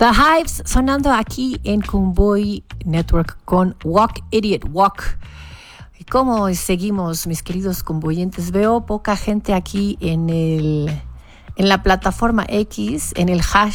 The Hives sonando aquí en Convoy Network con Walk Idiot Walk. ¿Y cómo seguimos, mis queridos convoyentes? Veo poca gente aquí en la plataforma X, en el hashtag